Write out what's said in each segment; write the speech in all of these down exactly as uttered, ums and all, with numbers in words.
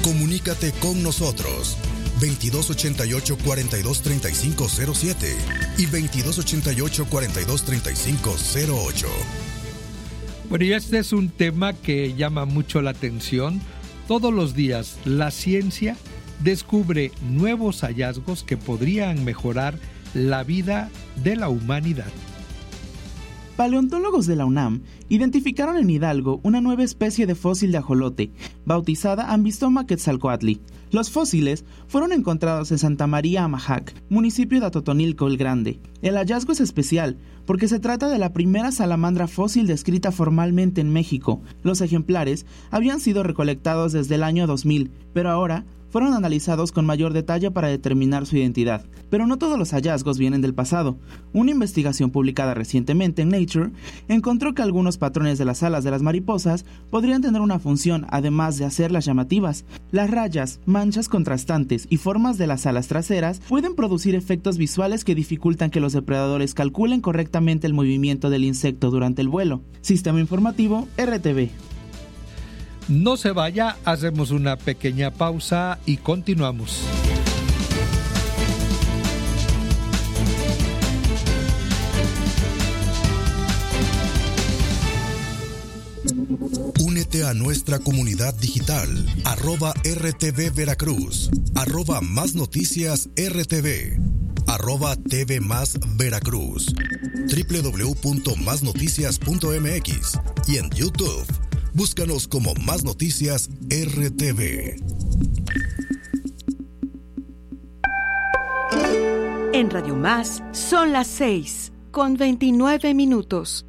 Comunícate con nosotros. veintidós ochenta y ocho, cuarenta y dos, treinta y cinco cero siete y veintidós ochenta y ocho, cuarenta y dos, treinta y cinco cero ocho. Bueno, y este es un tema que llama mucho la atención. Todos los días la ciencia descubre nuevos hallazgos que podrían mejorar la vida de la humanidad. Paleontólogos de la UNAM identificaron en Hidalgo una nueva especie de fósil de ajolote, bautizada Ambystoma quetzalcoatli. Los fósiles fueron encontrados en Santa María Amajac, municipio de Atotonilco el Grande. El hallazgo es especial porque se trata de la primera salamandra fósil descrita formalmente en México. Los ejemplares habían sido recolectados desde el año dos mil, pero ahora fueron analizados con mayor detalle para determinar su identidad. Pero no todos los hallazgos vienen del pasado. Una investigación publicada recientemente en Nature encontró que algunos patrones de las alas de las mariposas podrían tener una función, además de hacerlas llamativas. Las rayas, manchas contrastantes y formas de las alas traseras pueden producir efectos visuales que dificultan que los depredadores calculen correctamente el movimiento del insecto durante el vuelo. Sistema Informativo R T V. No se vaya, hacemos una pequeña pausa y continuamos. Únete a nuestra comunidad digital, arroba R T V Veracruz, arroba Más Noticias R T V, arroba T V Más Veracruz, doble u doble u doble u punto más noticias punto m x y en YouTube. Búscanos como Más Noticias R T V. En Radio Más son las seis con veintinueve minutos.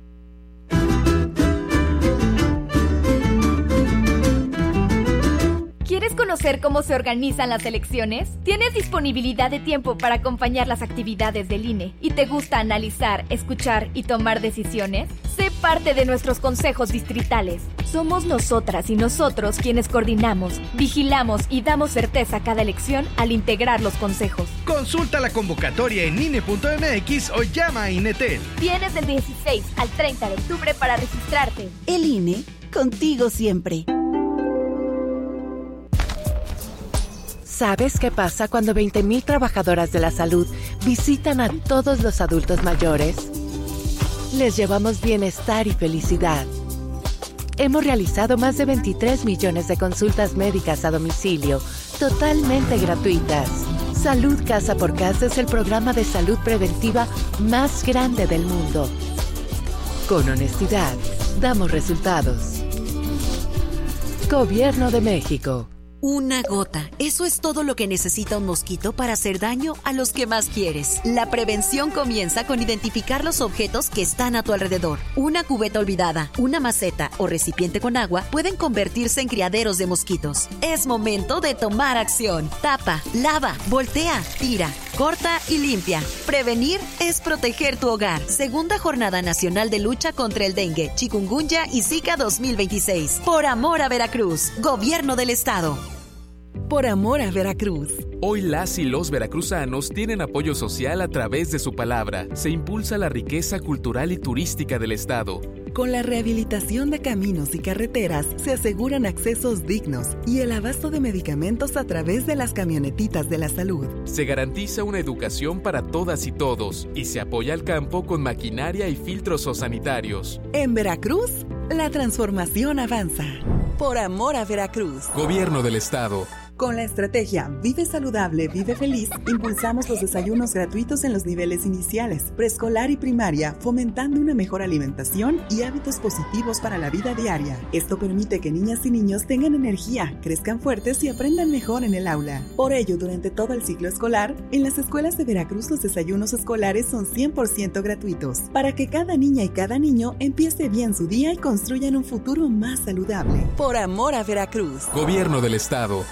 ¿Quieres conocer cómo se organizan las elecciones? ¿Tienes disponibilidad de tiempo para acompañar las actividades del I N E y te gusta analizar, escuchar y tomar decisiones? Sé parte de nuestros consejos distritales. Somos nosotras y nosotros quienes coordinamos, vigilamos y damos certeza a cada elección al integrar los consejos. Consulta la convocatoria en I N E punto m x o llama a INETEL. Tienes del dieciséis al treinta de octubre para registrarte. El I N E, contigo siempre. ¿Sabes qué pasa cuando veinte mil trabajadoras de la salud visitan a todos los adultos mayores? Les llevamos bienestar y felicidad. Hemos realizado más de veintitrés millones de consultas médicas a domicilio, totalmente gratuitas. Salud Casa por Casa es el programa de salud preventiva más grande del mundo. Con honestidad, damos resultados. Gobierno de México. Una gota. Eso es todo lo que necesita un mosquito para hacer daño a los que más quieres. La prevención comienza con identificar los objetos que están a tu alrededor. Una cubeta olvidada, una maceta o recipiente con agua pueden convertirse en criaderos de mosquitos. Es momento de tomar acción. Tapa, lava, voltea, tira, corta y limpia. Prevenir es proteger tu hogar. Segunda Jornada Nacional de Lucha contra el Dengue, Chikungunya y Zika dos mil veintiséis. Por amor a Veracruz. Gobierno del Estado. Por amor a Veracruz. Hoy las y los veracruzanos tienen apoyo social a través de su palabra. Se impulsa la riqueza cultural y turística del estado. Con la rehabilitación de caminos y carreteras se aseguran accesos dignos y el abasto de medicamentos a través de las camionetitas de la salud. Se garantiza una educación para todas y todos y se apoya al campo con maquinaria y filtros sanitarios. En Veracruz, la transformación avanza. Por amor a Veracruz. Gobierno del Estado. Con la estrategia Vive Saludable, Vive Feliz, impulsamos los desayunos gratuitos en los niveles iniciales, preescolar y primaria, fomentando una mejor alimentación y hábitos positivos para la vida diaria. Esto permite que niñas y niños tengan energía, crezcan fuertes y aprendan mejor en el aula. Por ello, durante todo el ciclo escolar, en las escuelas de Veracruz los desayunos escolares son cien por ciento gratuitos, para que cada niña y cada niño empiece bien su día y construyan un futuro más saludable. Por amor a Veracruz. Gobierno del Estado.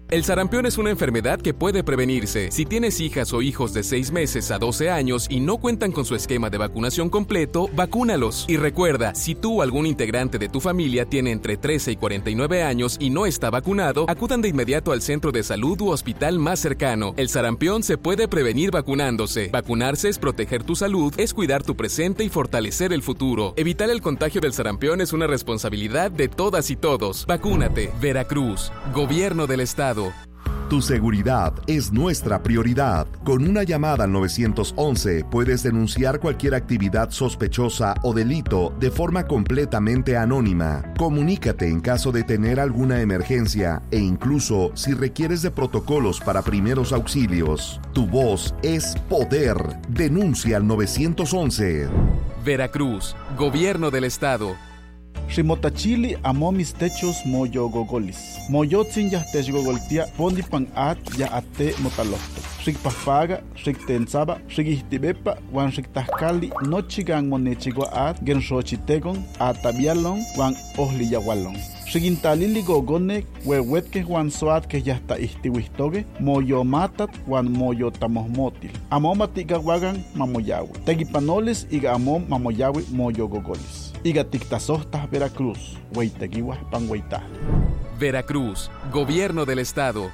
El sarampión es una enfermedad que puede prevenirse. Si tienes hijas o hijos de seis meses a doce años y no cuentan con su esquema de vacunación completo, vacúnalos. Y recuerda, si tú o algún integrante de tu familia tiene entre trece y cuarenta y nueve años y no está vacunado, acudan de inmediato al centro de salud u hospital más cercano. El sarampión se puede prevenir vacunándose. Vacunarse es proteger tu salud, es cuidar tu presente y fortalecer el futuro. Evitar el contagio del sarampión es una responsabilidad de todas y todos. Vacúnate. Veracruz, Gobierno del Estado. Tu seguridad es nuestra prioridad. Con una llamada al nueve once puedes denunciar cualquier actividad sospechosa o delito de forma completamente anónima. Comunícate en caso de tener alguna emergencia e incluso si requieres de protocolos para primeros auxilios. Tu voz es poder. Denuncia al nueve once. Veracruz, Gobierno del Estado. Ximotachili amo mis techos moyo gogolis. Moyotzin ya tech gogoltia pondi pan at ya ate motalosto. Xikpapaga, xiktensaba, xikihtibepa, wan xiktahkali, nochigan monechigua at, genxochitegon, atabialon, wan ohliyahualon. Xikintalili gogone, huehuetke wan soat que ya está ihtiwistoge, moyo matat, wan moyo tamosmotil. Amo matiga wagan mamoyawe. Tegipanoles iga amo mamoyawe moyo gogolis. Iga tictasohtas Veracruz, hueyteguiwas pan hueyta. Veracruz, Gobierno del Estado.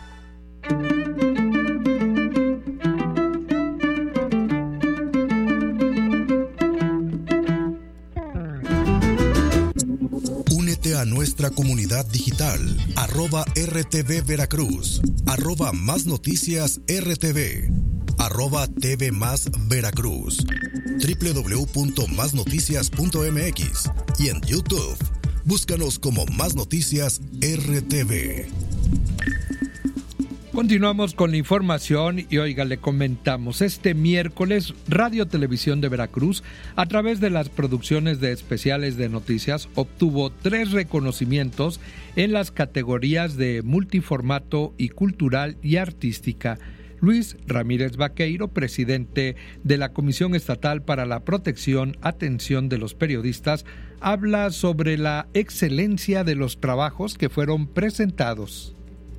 Únete a nuestra comunidad digital, arroba R T V Veracruz, arroba Más Noticias R T V, arroba T V Más Veracruz, doble u doble u doble u punto más noticias punto m x y en YouTube, búscanos como Más Noticias R T V. Continuamos con la información y oiga, le comentamos, este miércoles Radio Televisión de Veracruz, a través de las producciones de especiales de noticias, obtuvo tres reconocimientos en las categorías de multiformato y cultural y artística. Luis Ramírez Vaqueiro, presidente de la Comisión Estatal para la Protección, Atención de los Periodistas, habla sobre la excelencia de los trabajos que fueron presentados.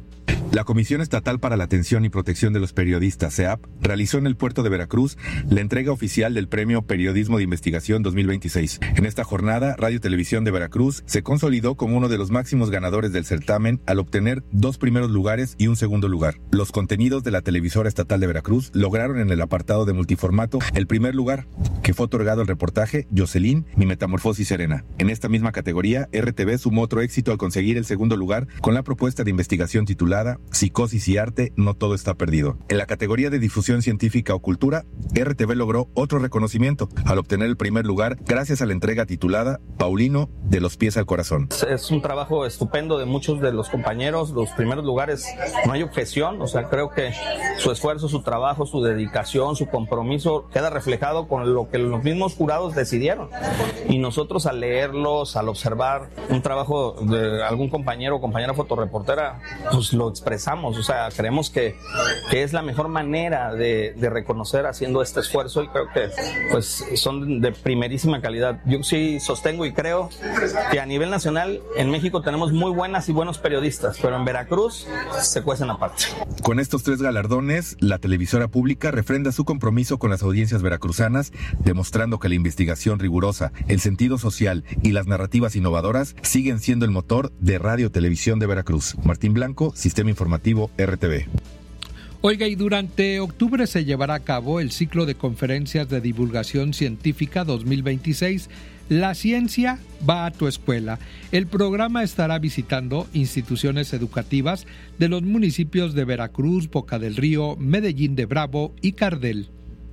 La Comisión Estatal para la Atención y Protección de los Periodistas, C E A P, realizó en el puerto de Veracruz la entrega oficial del Premio Periodismo de Investigación dos mil veintiséis. En esta jornada, Radio Televisión de Veracruz se consolidó como uno de los máximos ganadores del certamen al obtener dos primeros lugares y un segundo lugar. Los contenidos de la televisora estatal de Veracruz lograron en el apartado de multiformato el primer lugar, que fue otorgado al reportaje Jocelyn, mi metamorfosis serena. En esta misma categoría, R T V sumó otro éxito al conseguir el segundo lugar con la propuesta de investigación titulada Psicosis y Arte, no todo está perdido. En la categoría de difusión científica o cultura, R T V logró otro reconocimiento al obtener el primer lugar gracias a la entrega titulada Paulino, de los pies al corazón. Es un trabajo estupendo de muchos de los compañeros, los primeros lugares, no hay objeción, o sea, creo que su esfuerzo, su trabajo, su dedicación, su compromiso queda reflejado con lo que los mismos jurados decidieron. Y nosotros al leerlos, al observar un trabajo de algún compañero o compañera fotoreportera, pues lo expresamos, o sea, creemos que, que es la mejor manera de, de reconocer haciendo este esfuerzo y creo que pues son de primerísima calidad. Yo sí sostengo y creo que a nivel nacional en México tenemos muy buenas y buenos periodistas, pero en Veracruz se cuecen aparte. Con estos tres galardones, la televisora pública refrenda su compromiso con las audiencias veracruzanas, demostrando que la investigación rigurosa, el sentido social y las narrativas innovadoras siguen siendo el motor de Radio Televisión de Veracruz. Martín Blanco, Sistema Informativo R T V. Oiga, y durante octubre se llevará a cabo el ciclo de conferencias de divulgación científica dos mil veintiséis. La ciencia va a tu escuela. El programa estará visitando instituciones educativas de los municipios de Veracruz, Boca del Río, Medellín de Bravo y Cardel.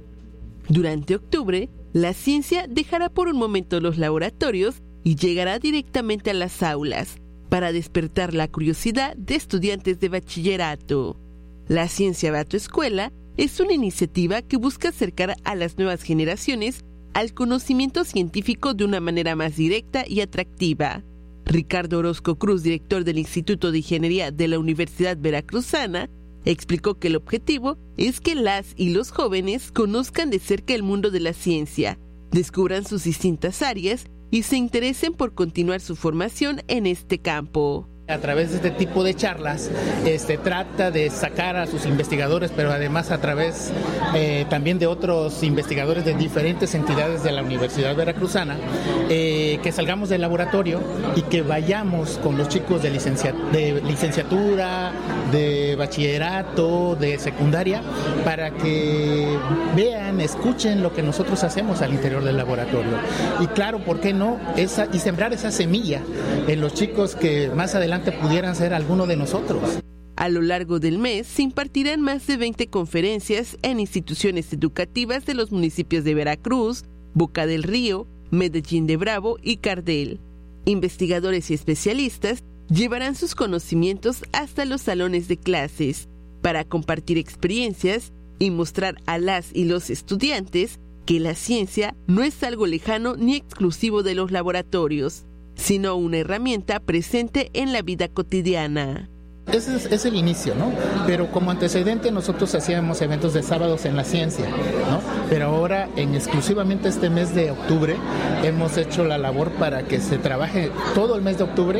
Durante octubre, la ciencia dejará por un momento los laboratorios y llegará directamente a las aulas para despertar la curiosidad de estudiantes de bachillerato. La ciencia va a tu escuela es una iniciativa que busca acercar a las nuevas generaciones al conocimiento científico de una manera más directa y atractiva. Ricardo Orozco Cruz, director del Instituto de Ingeniería de la Universidad Veracruzana, explicó que el objetivo es que las y los jóvenes conozcan de cerca el mundo de la ciencia, descubran sus distintas áreas y se interesen por continuar su formación en este campo. A través de este tipo de charlas, este, trata de sacar a sus investigadores, pero además a través eh, también de otros investigadores de diferentes entidades de la Universidad Veracruzana, eh, que salgamos del laboratorio y que vayamos con los chicos de, licencia, de licenciatura, de bachillerato, de secundaria, para que vean, escuchen lo que nosotros hacemos al interior del laboratorio. Y claro, ¿por qué no? Esa, y sembrar esa semilla en los chicos que más adelante pudieran ser alguno de nosotros. A lo largo del mes se impartirán más de veinte conferencias en instituciones educativas de los municipios de Veracruz, Boca del Río, Medellín de Bravo y Cardel. Investigadores y especialistas llevarán sus conocimientos hasta los salones de clases para compartir experiencias y mostrar a las y los estudiantes que la ciencia no es algo lejano ni exclusivo de los laboratorios, sino una herramienta presente en la vida cotidiana. Ese es, es el inicio, ¿no? Pero como antecedente nosotros hacíamos eventos de sábados en la ciencia, ¿no? Pero ahora, en exclusivamente este mes de octubre, hemos hecho la labor para que se trabaje todo el mes de octubre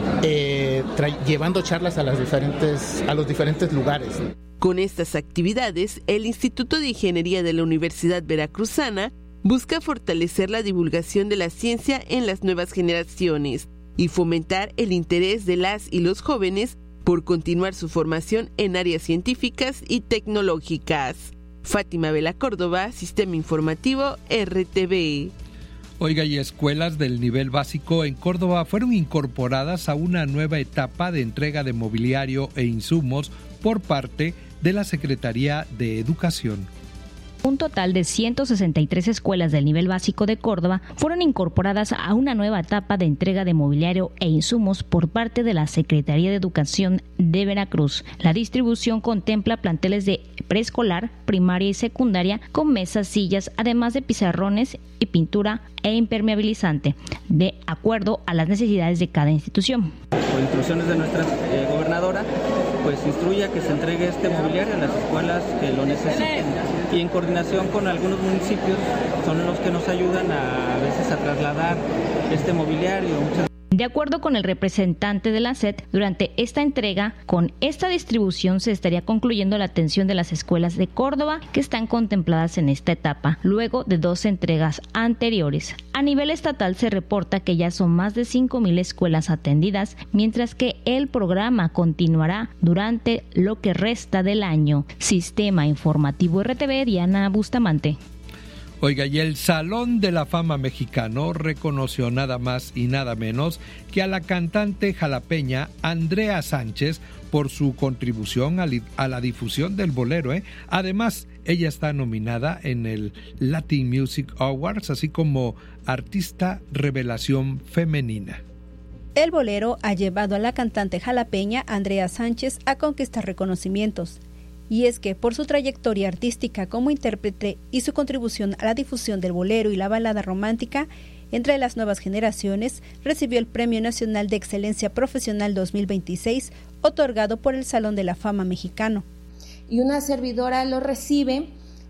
eh, tra- llevando charlas a, las diferentes, a los diferentes lugares. Con estas actividades, el Instituto de Ingeniería de la Universidad Veracruzana busca fortalecer la divulgación de la ciencia en las nuevas generaciones y fomentar el interés de las y los jóvenes por continuar su formación en áreas científicas y tecnológicas. Fátima Vela Córdoba, Sistema Informativo R T V. Oiga, y escuelas del nivel básico en Córdoba fueron incorporadas a una nueva etapa de entrega de mobiliario e insumos por parte de la Secretaría de Educación. Un total de ciento sesenta y tres escuelas del nivel básico de Córdoba fueron incorporadas a una nueva etapa de entrega de mobiliario e insumos por parte de la Secretaría de Educación de Veracruz. La distribución contempla planteles de preescolar, primaria y secundaria con mesas, sillas, además de pizarrones y pintura e impermeabilizante, de acuerdo a las necesidades de cada institución. Por instrucciones de nuestra eh, gobernadora, pues instruye a que se entregue este mobiliario a las escuelas que lo necesiten, y en coordinación con algunos municipios son los que nos ayudan a, a veces a trasladar este mobiliario. Muchas De acuerdo con el representante de la S E D, durante esta entrega, con esta distribución se estaría concluyendo la atención de las escuelas de Córdoba que están contempladas en esta etapa, luego de dos entregas anteriores. A nivel estatal se reporta que ya son más de cinco mil escuelas atendidas, mientras que el programa continuará durante lo que resta del año. Sistema Informativo R T V, Diana Bustamante. Oiga, y el Salón de la Fama Mexicano reconoció nada más y nada menos que a la cantante jalapeña Andrea Sánchez por su contribución a, li- a la difusión del bolero, ¿eh? Además, ella está nominada en el Latin Music Awards, así como Artista Revelación Femenina. El bolero ha llevado a la cantante jalapeña Andrea Sánchez a conquistar reconocimientos. Y es que por su trayectoria artística como intérprete y su contribución a la difusión del bolero y la balada romántica entre las nuevas generaciones, recibió el Premio Nacional de Excelencia Profesional dos mil veintiséis, otorgado por el Salón de la Fama Mexicano. Y una servidora lo recibe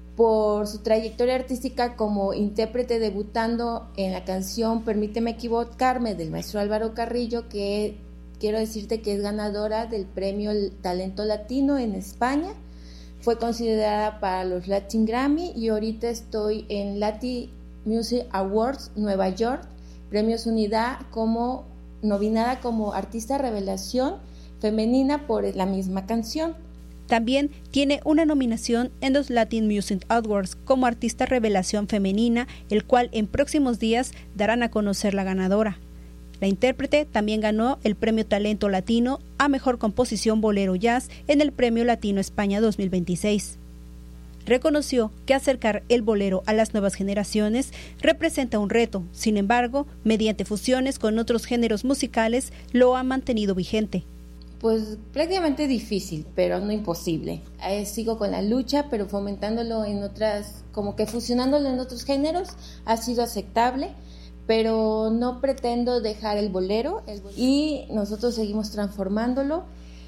por su trayectoria artística como intérprete, debutando en la canción Permíteme equivocarme del maestro Álvaro Carrillo, que quiero decirte que es ganadora del Premio Talento Latino en España. Fue considerada para los Latin Grammy y ahorita estoy en Latin Music Awards Nueva York, Premios Unidad, como nominada como Artista Revelación Femenina por la misma canción. También tiene una nominación en los Latin Music Awards como Artista Revelación Femenina, el cual en próximos días darán a conocer la ganadora. La intérprete también ganó el Premio Talento Latino a Mejor Composición Bolero Jazz en el Premio Latino España dos mil veintiséis. Reconoció que acercar el bolero a las nuevas generaciones representa un reto, sin embargo, mediante fusiones con otros géneros musicales, lo ha mantenido vigente. Pues prácticamente difícil, pero no imposible. Eh, sigo con la lucha, pero fomentándolo en otras, como que fusionándolo en otros géneros, ha sido aceptable. Pero no pretendo dejar el bolero, el bolero y nosotros seguimos transformándolo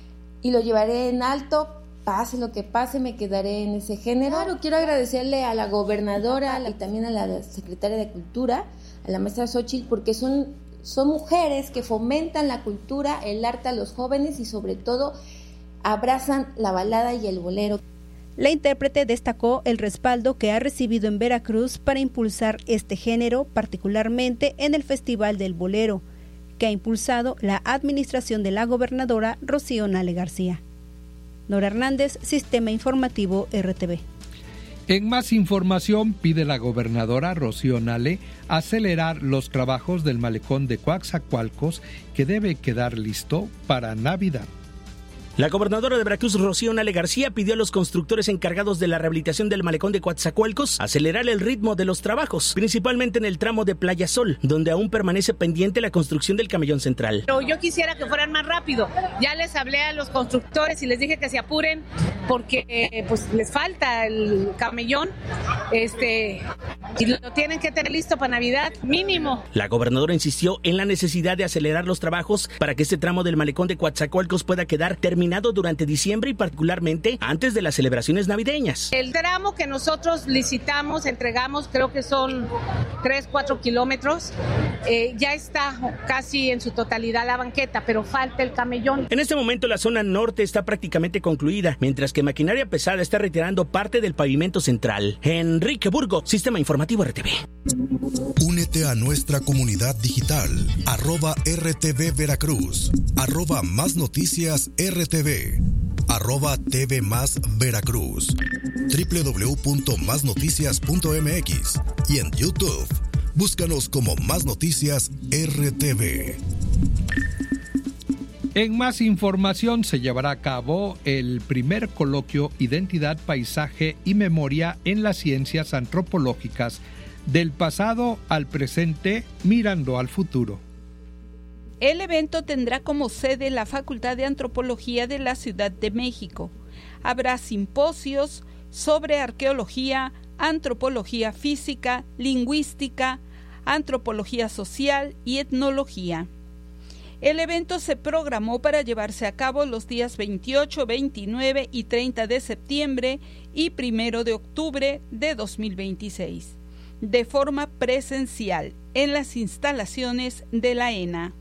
y lo llevaré en alto, pase lo que pase, me quedaré en ese género. Claro, quiero agradecerle a la gobernadora y también a la secretaria de Cultura, a la maestra Xochitl, porque son Son mujeres que fomentan la cultura, el arte a los jóvenes y sobre todo abrazan la balada y el bolero. La intérprete destacó el respaldo que ha recibido en Veracruz para impulsar este género, particularmente en el Festival del Bolero, que ha impulsado la administración de la gobernadora Rocío Nale García. Nora Hernández, Sistema Informativo R T V. En más información, pide la gobernadora Rocío Nale acelerar los trabajos del malecón de Coatzacoalcos, que debe quedar listo para Navidad. La gobernadora de Veracruz, Rocío Nale García, pidió a los constructores encargados de la rehabilitación del malecón de Coatzacoalcos acelerar el ritmo de los trabajos, principalmente en el tramo de Playa Sol, donde aún permanece pendiente la construcción del camellón central. Pero yo quisiera que fueran más rápido. Ya les hablé a los constructores y les dije que se apuren porque eh, pues les falta el camellón, este, y lo tienen que tener listo para Navidad, mínimo. La gobernadora insistió en la necesidad de acelerar los trabajos para que este tramo del malecón de Coatzacoalcos pueda quedar terminado durante diciembre y particularmente antes de las celebraciones navideñas. El tramo que nosotros licitamos, entregamos, creo que son tres, cuatro kilómetros, eh, ya está casi en su totalidad la banqueta, pero falta el camellón. En este momento la zona norte está prácticamente concluida, mientras que maquinaria pesada está retirando parte del pavimento central. Enrique Burgo, Sistema Informativo R T V. Únete a nuestra comunidad digital, arroba R T V Veracruz, arroba Más Noticias R T V, arroba T V Más Veracruz, doble u doble u doble u punto más noticias punto m x y en YouTube, búscanos como Más Noticias R T V. En más información, se llevará a cabo el primer coloquio Identidad, Paisaje y Memoria en las Ciencias Antropológicas, del pasado al presente, mirando al futuro. El evento tendrá como sede la Facultad de Antropología de la Ciudad de México. Habrá simposios sobre arqueología, antropología física, lingüística, antropología social y etnología. El evento se programó para llevarse a cabo los días veintiocho, veintinueve y treinta de septiembre y primero de octubre de dos mil veintiséis, de forma presencial en las instalaciones de la ENA.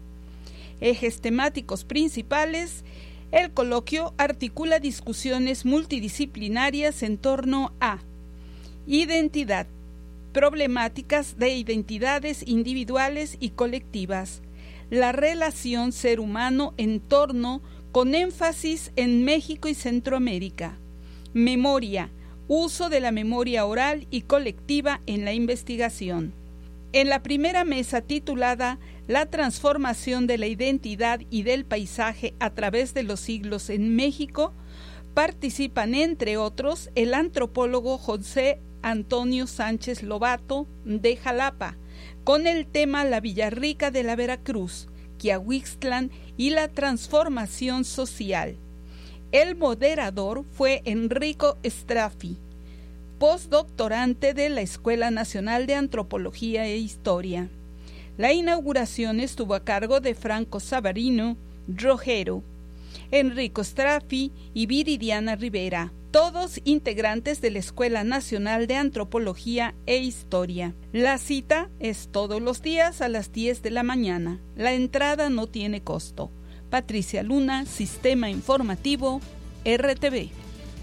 Ejes temáticos principales: el coloquio articula discusiones multidisciplinarias en torno a identidad, problemáticas de identidades individuales y colectivas, la relación ser humano-entorno con énfasis en México y Centroamérica, memoria, uso de la memoria oral y colectiva en la investigación. En la primera mesa, titulada La transformación de la identidad y del paisaje a través de los siglos en México, participan entre otros el antropólogo José Antonio Sánchez Lobato de Jalapa, con el tema La Villarrica de la Veracruz, Quiahuixtlán y la transformación social. El moderador fue Enrico Straffi, postdoctorante de la Escuela Nacional de Antropología e Historia. La inauguración estuvo a cargo de Franco Savarino Rojero, Enrico Straffi y Viridiana Rivera, todos integrantes de la Escuela Nacional de Antropología e Historia. La cita es todos los días a las diez de la mañana. La entrada no tiene costo. Patricia Luna, Sistema Informativo R T V.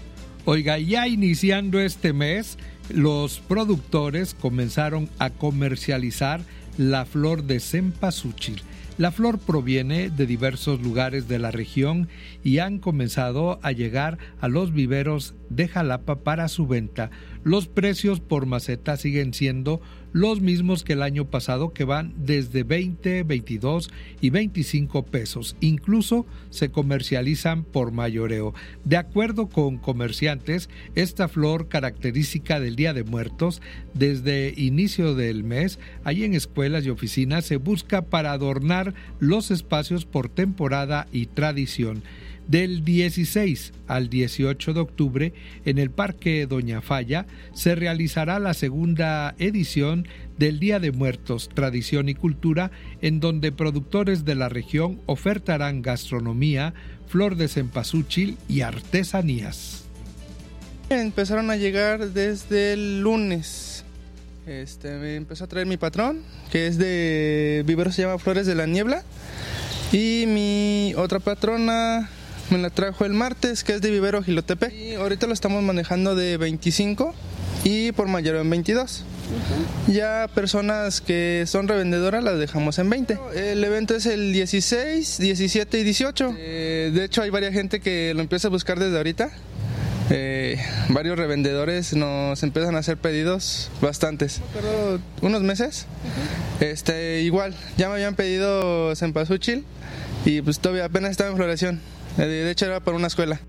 Oiga, ya iniciando este mes, los productores comenzaron a comercializar la flor de cempasúchil. La flor proviene de diversos lugares de la región y han comenzado a llegar a los viveros de Jalapa para su venta. Los precios por maceta siguen siendo los mismos que el año pasado, que van desde veinte, veintidós y veinticinco pesos. Incluso se comercializan por mayoreo. De acuerdo con comerciantes, esta flor característica del Día de Muertos, desde inicio del mes, ahí en escuelas y oficinas, se busca para adornar los espacios por temporada y tradición. Del dieciséis al dieciocho de octubre, en el Parque Doña Falla, se realizará la segunda edición del Día de Muertos, Tradición y Cultura, en donde productores de la región ofertarán gastronomía, flor de cempasúchil y artesanías. Empezaron a llegar desde el lunes. Este, me empezó a traer mi patrón, que es de vivero, se llama Flores de la Niebla. Y mi otra patrona me la trajo el martes, que es de vivero Jilotepec. Y ahorita lo estamos manejando de veinticinco y por mayor en veintidós. Uh-huh. Ya personas que son revendedoras las dejamos en veinte. El evento es el dieciséis, diecisiete y dieciocho. Eh, de hecho hay varias gente que lo empieza a buscar desde ahorita. Eh, varios revendedores nos empiezan a hacer pedidos, bastantes. Pero unos meses, uh-huh. este, igual, ya me habían pedido cempasúchil y pues todavía apenas estaba en floración. Eh, de hecho era para una escuela.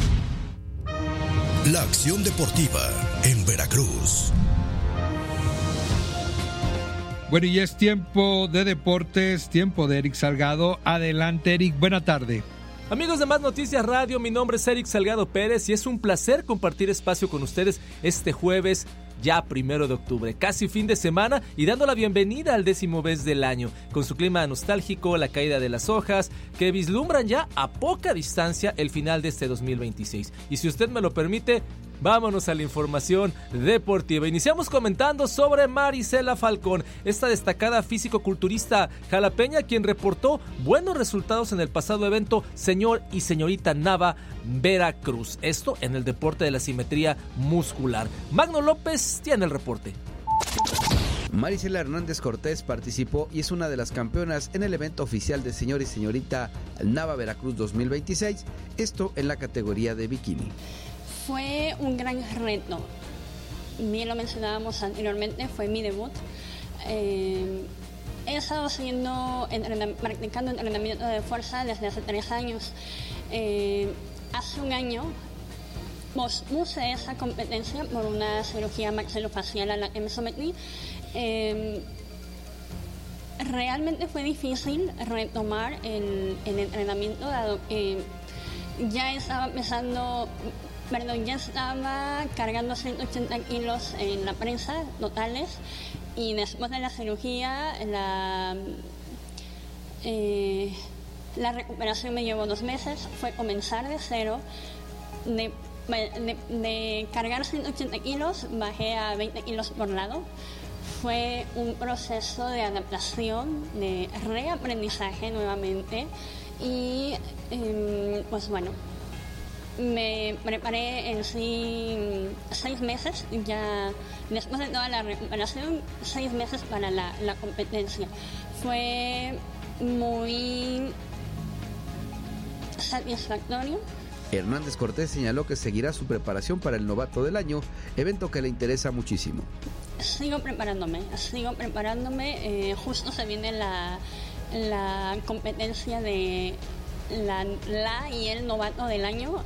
La acción deportiva en Veracruz. Bueno, y es tiempo de deportes, tiempo de Eric Salgado. Adelante, Eric, buena tarde. Amigos de Más Noticias Radio, mi nombre es Eric Salgado Pérez y es un placer compartir espacio con ustedes este jueves, ya primero de octubre, casi fin de semana, y dando la bienvenida al décimo mes del año, con su clima nostálgico, la caída de las hojas, que vislumbran ya a poca distancia el final de este dos mil veintiséis. Y si usted me lo permite, vámonos a la información deportiva. Iniciamos comentando sobre Marisela Falcón, esta destacada físico-culturista jalapeña, quien reportó buenos resultados en el pasado evento Señor y Señorita Nava Veracruz. Esto en el deporte de la simetría muscular. Magno López tiene el reporte. Marisela Hernández Cortés participó y es una de las campeonas en el evento oficial de Señor y Señorita Nava Veracruz dos mil veintiséis, esto en la categoría de bikini. Fue un gran reto, bien lo mencionábamos anteriormente, fue mi debut. Eh, he estado haciendo, entrenam- practicando entrenamiento de fuerza desde hace tres años. Eh, hace un año pospuse esa competencia por una cirugía maxilofacial a la que me sometí. Eh, realmente fue difícil retomar el, el entrenamiento, dado que ya estaba empezando... Perdón, ya estaba cargando ciento ochenta kilos en la prensa totales y después de la cirugía la, eh, la recuperación me llevó dos meses, fue comenzar de cero, de, de, de cargar ciento ochenta kilos bajé a veinte kilos por lado. Fue un proceso de adaptación, de reaprendizaje nuevamente y eh, pues bueno, me preparé en sí seis meses, ya después de toda la recuperación, seis meses para la, la competencia. Fue muy satisfactorio. Hernández Cortés señaló que seguirá su preparación para el Novato del Año, evento que le interesa muchísimo. Sigo preparándome, sigo preparándome, eh, justo se viene la, la competencia de la, la y el Novato del Año.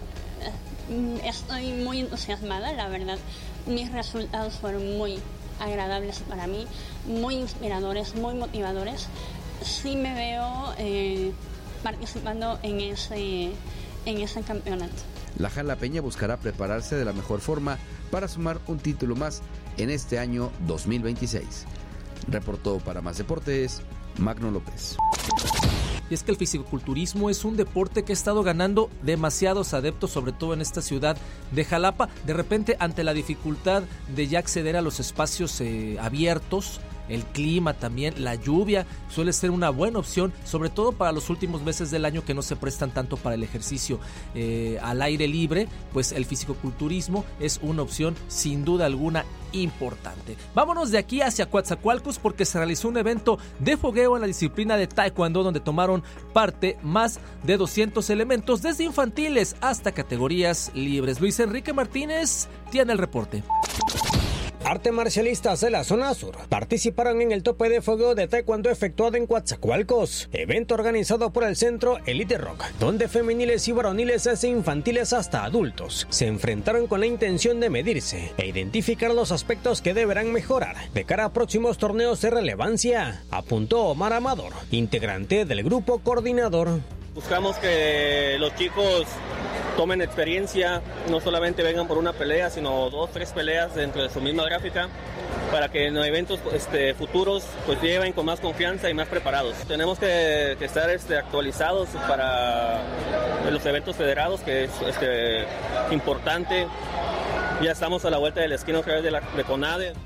Estoy muy entusiasmada, la verdad. Mis resultados fueron muy agradables para mí, muy inspiradores, muy motivadores. Sí me veo eh, participando en ese, en ese campeonato. La jalapeña buscará prepararse de la mejor forma para sumar un título más en este año dos mil veintiséis. Reportó para Más Deportes, Magno López. Y es que el fisicoculturismo es un deporte que ha estado ganando demasiados adeptos, sobre todo en esta ciudad de Jalapa. De repente, ante la dificultad de ya acceder a los espacios eh, abiertos, el clima también, la lluvia suele ser una buena opción, sobre todo para los últimos meses del año que no se prestan tanto para el ejercicio eh, al aire libre. Pues el fisicoculturismo es una opción sin duda alguna importante. Vámonos de aquí hacia Coatzacoalcos, porque se realizó un evento de fogueo en la disciplina de taekwondo, donde tomaron parte más de doscientos elementos, desde infantiles hasta categorías libres. Luis Enrique Martínez tiene el reporte. Arte marcialistas de la zona sur participaron en el tope de fuego de taekwondo efectuado en Coatzacoalcos, evento organizado por el Centro Elite Rock, donde femeniles y varoniles desde infantiles hasta adultos se enfrentaron con la intención de medirse e identificar los aspectos que deberán mejorar de cara a próximos torneos de relevancia, apuntó Omar Amador, integrante del grupo coordinador. Buscamos que los chicos tomen experiencia, no solamente vengan por una pelea, sino dos, tres peleas dentro de su misma gráfica, para que en eventos este, futuros pues lleven con más confianza y más preparados. Tenemos que, que estar este, actualizados para los eventos federados, que es este, importante. Ya estamos a la vuelta de la esquina otra vez de, la, de CONADE.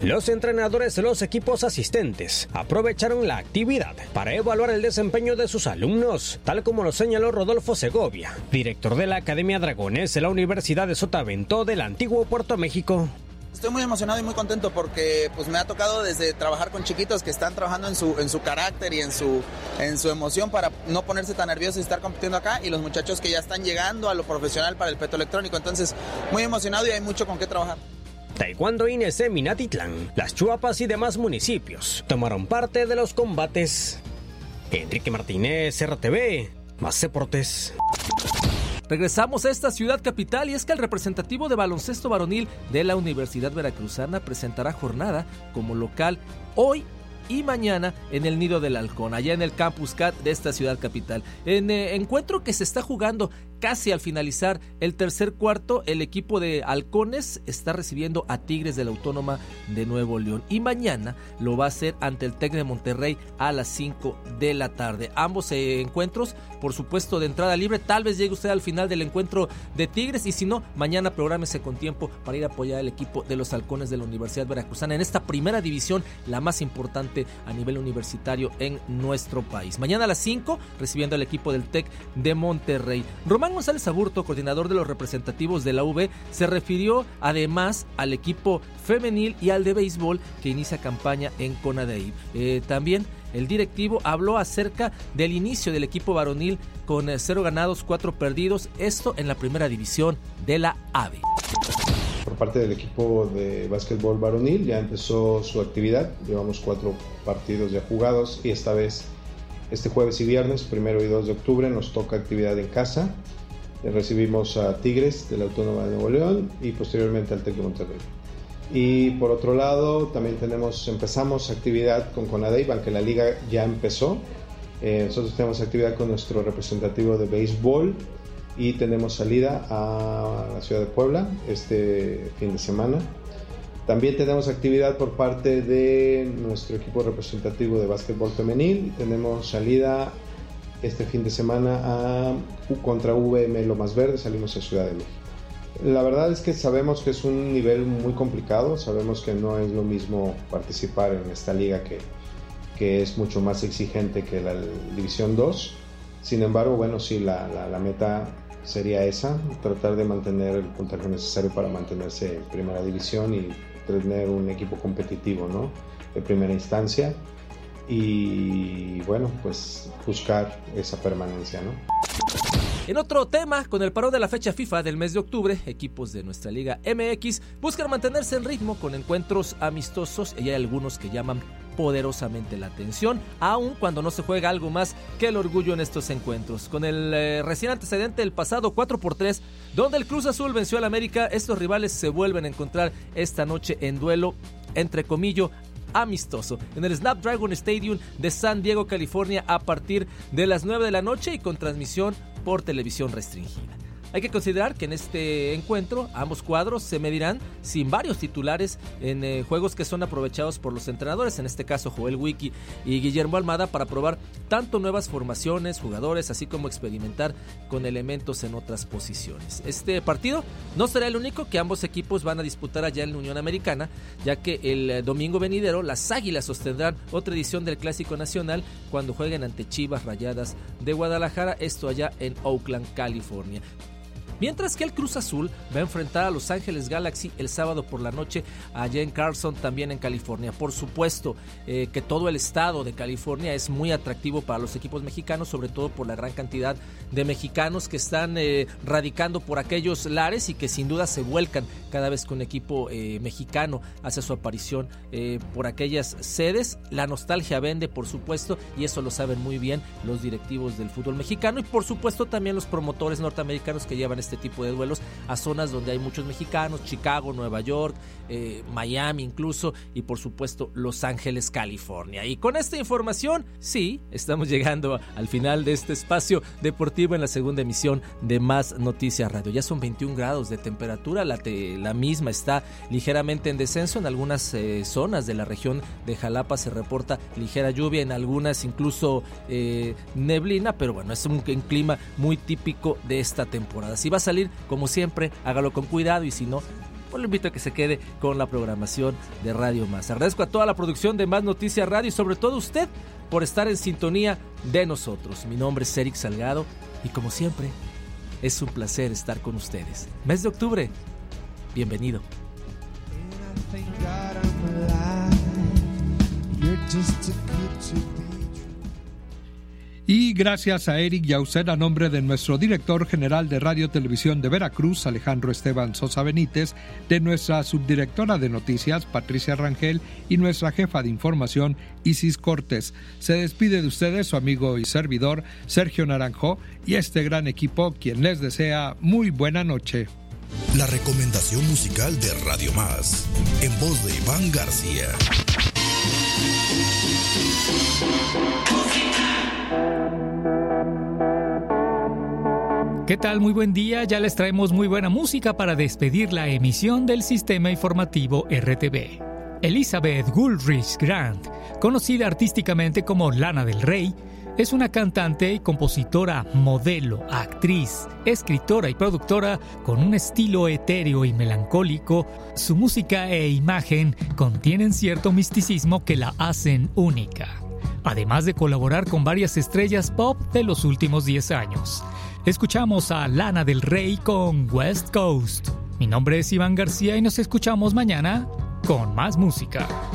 Los entrenadores de los equipos asistentes aprovecharon la actividad para evaluar el desempeño de sus alumnos, tal como lo señaló Rodolfo Segovia, director de la Academia Dragones de la Universidad de Sotavento del antiguo Puerto México. Estoy muy emocionado y muy contento porque pues me ha tocado desde trabajar con chiquitos que están trabajando en su en su carácter y en su en su emoción para no ponerse tan nerviosos y estar compitiendo acá, y los muchachos que ya están llegando a lo profesional para el peto electrónico. Entonces, muy emocionado y hay mucho con qué trabajar. Taekwondo I N S Minatitlán, Las Chuapas y demás municipios tomaron parte de los combates. Enrique Martínez, R T V, más deportes. Regresamos a esta ciudad capital y es que el representativo de baloncesto varonil de la Universidad Veracruzana presentará jornada como local hoy y mañana en el Nido del Halcón, allá en el Campus C A T de esta ciudad capital. En eh, encuentro que se está jugando casi al finalizar el tercer cuarto, el equipo de Halcones está recibiendo a Tigres de la Autónoma de Nuevo León, y mañana lo va a hacer ante el Tec de Monterrey a las cinco de la tarde. Ambos eh, encuentros, por supuesto, de entrada libre. Tal vez llegue usted al final del encuentro de Tigres, y si no, mañana prográmese con tiempo para ir a apoyar al equipo de los Halcones de la Universidad Veracruzana en esta primera división, la más importante a nivel universitario en nuestro país. Mañana a las cinco, recibiendo al equipo del Tec de Monterrey. Román González Aburto, coordinador de los representativos de la U B, se refirió además al equipo femenil y al de béisbol que inicia campaña en CONADEIB. Eh, también el directivo habló acerca del inicio del equipo varonil con cero ganados, cuatro perdidos, esto en la primera división de la A B. Por parte del equipo de básquetbol varonil ya empezó su actividad, llevamos cuatro partidos ya jugados y esta vez este jueves y viernes, primero y dos de octubre, nos toca actividad en casa. Recibimos a Tigres de la Autónoma de Nuevo León y posteriormente al Tec de Monterrey. Y por otro lado también tenemos, empezamos actividad con CONADEIB, aunque la liga ya empezó. Eh, nosotros tenemos actividad con nuestro representativo de béisbol y tenemos salida a la ciudad de Puebla este fin de semana. También tenemos actividad por parte de nuestro equipo representativo de básquetbol femenil y tenemos salida este fin de semana a, contra V M Lomas Verdes, salimos a Ciudad de México. La verdad es que sabemos que es un nivel muy complicado, sabemos que no es lo mismo participar en esta liga que, que es mucho más exigente que la División dos. Sin embargo, bueno, sí, la, la, la meta sería esa, tratar de mantener el puntaje necesario para mantenerse en primera división y tener un equipo competitivo, ¿no?, de primera instancia. Y bueno, pues buscar esa permanencia, ¿no? En otro tema, con el parón de la fecha FIFA del mes de octubre, equipos de nuestra Liga M X buscan mantenerse en ritmo con encuentros amistosos y hay algunos que llaman poderosamente la atención, aun cuando no se juega algo más que el orgullo en estos encuentros. Con el eh, recién antecedente del pasado cuatro por tres, donde el Cruz Azul venció al América, estos rivales se vuelven a encontrar esta noche en duelo, entre comillas, amistoso en el Snapdragon Stadium de San Diego, California, a partir de las nueve de la noche y con transmisión por televisión restringida. Hay que considerar que en este encuentro ambos cuadros se medirán sin varios titulares en eh, juegos que son aprovechados por los entrenadores, en este caso Joel Wiki y Guillermo Almada, para probar tanto nuevas formaciones, jugadores, así como experimentar con elementos en otras posiciones. Este partido no será el único que ambos equipos van a disputar allá en la Unión Americana, ya que el eh, domingo venidero las Águilas sostendrán otra edición del Clásico Nacional cuando jueguen ante Chivas Rayadas de Guadalajara, esto allá en Oakland, California. Mientras que el Cruz Azul va a enfrentar a Los Ángeles Galaxy el sábado por la noche allá en Carson, también en California. Por supuesto eh, que todo el estado de California es muy atractivo para los equipos mexicanos, sobre todo por la gran cantidad de mexicanos que están eh, radicando por aquellos lares y que sin duda se vuelcan cada vez que un equipo eh, mexicano hace su aparición eh, por aquellas sedes. La nostalgia vende, por supuesto, y eso lo saben muy bien los directivos del fútbol mexicano y por supuesto también los promotores norteamericanos que llevan este tipo de duelos a zonas donde hay muchos mexicanos, Chicago, Nueva York, eh, Miami incluso, y por supuesto Los Ángeles, California. Y con esta información, sí, estamos llegando al final de este espacio deportivo en la segunda emisión de Más Noticias Radio. Ya son veintiún grados de temperatura, la, te, la misma está ligeramente en descenso. En algunas eh, zonas de la región de Jalapa se reporta ligera lluvia, en algunas incluso eh, neblina, pero bueno, es un, un clima muy típico de esta temporada. Si va a salir, como siempre, hágalo con cuidado y si no, pues lo invito a que se quede con la programación de Radio Más. Agradezco a toda la producción de Más Noticias Radio y sobre todo a usted por estar en sintonía de nosotros. Mi nombre es Eric Salgado y como siempre, es un placer estar con ustedes. Mes de octubre, bienvenido. Y gracias a Eric y a usted, a nombre de nuestro director general de Radio Televisión de Veracruz, Alejandro Esteban Sosa Benítez, de nuestra subdirectora de noticias, Patricia Rangel, y nuestra jefa de información, Isis Cortés. Se despide de ustedes su amigo y servidor, Sergio Naranjo, y este gran equipo, quien les desea muy buena noche. La recomendación musical de Radio Más, en voz de Iván García. ¿Qué tal? Muy buen día, ya les traemos muy buena música para despedir la emisión del Sistema Informativo R T V. Elizabeth Goodrich Grant, conocida artísticamente como Lana del Rey, es una cantante y compositora, modelo, actriz, escritora y productora con un estilo etéreo y melancólico. Su música e imagen contienen cierto misticismo que la hacen única, además de colaborar con varias estrellas pop de los últimos diez años. Escuchamos a Lana del Rey con West Coast. Mi nombre es Iván García y nos escuchamos mañana con más música.